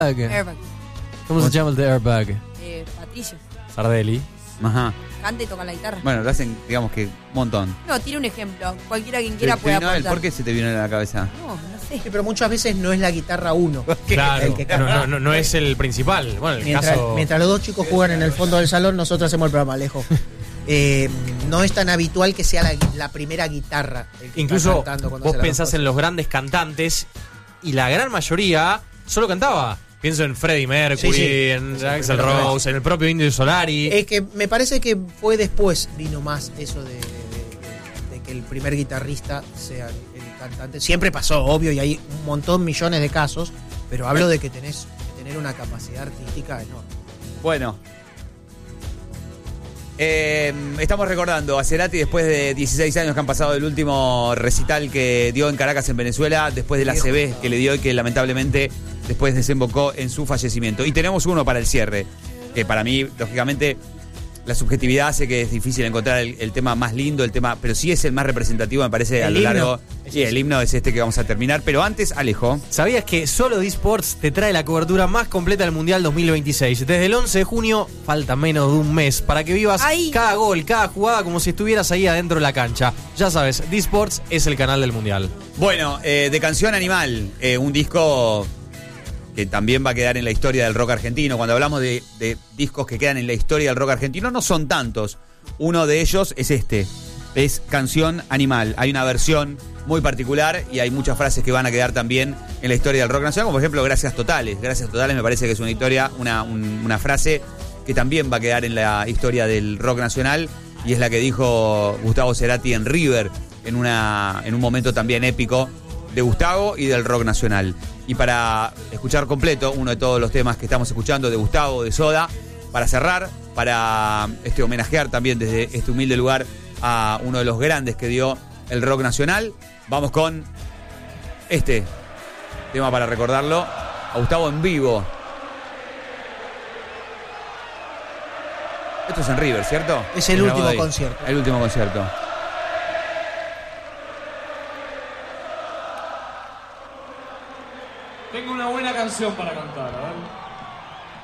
Airbag. ¿Cómo se llama el de Airbag? Patricio. Sardelli. Ajá. Canta y toca la guitarra. Bueno, lo hacen, digamos que un montón. No, tiene un ejemplo. Cualquiera quien quiera puede aportar. ¿Por qué se te vino a la cabeza? No sé. Sí, pero muchas veces no es la guitarra uno. Claro, el que canta. no es el principal. Bueno, el caso... Mientras los dos chicos juegan en el fondo del salón, nosotros hacemos el programa, Alejo. No es tan habitual que sea la primera guitarra. El que Incluso está cantando cuando vos hace las pensás dos en los grandes cantantes y la gran mayoría solo cantaba. Pienso en Freddie Mercury, Sí, sí. en Axl Rose, en el propio Indio Solari. Es que me parece que fue después vino más eso de que el primer guitarrista sea el cantante. Siempre pasó, obvio, y hay un montón, millones de casos, pero hablo de que tenés que tener una capacidad artística enorme. Bueno. Estamos recordando a Cerati después de 16 años que han pasado del último recital que dio en Caracas, en Venezuela, después de la ACV que le dio y que lamentablemente después desembocó en su fallecimiento. Y tenemos uno para el cierre, que para mí, lógicamente, la subjetividad hace que es difícil encontrar el tema más lindo, el tema, pero sí es el más representativo, me parece, a lo largo. Sí, el himno es este que vamos a terminar. Pero antes, Alejo. ¿Sabías que solo D-Sports te trae la cobertura más completa del Mundial 2026? Desde el 11 de junio, falta menos de un mes, para que vivas cada gol, cada jugada, como si estuvieras ahí adentro de la cancha. Ya sabes, D-Sports es el canal del Mundial. Bueno, de Canción Animal, un disco que también va a quedar en la historia del rock argentino. Cuando hablamos de discos que quedan en la historia del rock argentino, no son tantos. Uno de ellos es este, es Canción Animal. Hay una versión muy particular y hay muchas frases que van a quedar también en la historia del rock nacional, como por ejemplo Gracias Totales. Gracias Totales me parece que es una historia, una frase que también va a quedar en la historia del rock nacional, y es la que dijo Gustavo Cerati en River, en un momento también épico de Gustavo y del rock nacional. Y para escuchar completo uno de todos los temas que estamos escuchando de Gustavo, de Soda, para cerrar, para homenajear también desde este humilde lugar a uno de los grandes que dio el rock nacional, vamos con este tema para recordarlo, a Gustavo en vivo. Esto es en River, ¿cierto? Es el último concierto. El último concierto. Tengo una buena canción para cantar, a ver.